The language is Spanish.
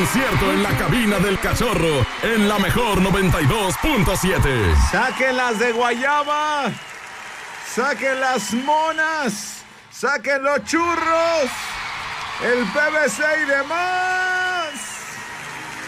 concierto en la cabina del Cachorro en la mejor 92.7. Saquen las de guayaba, saquen las monas, saquen los churros, el PVC y demás.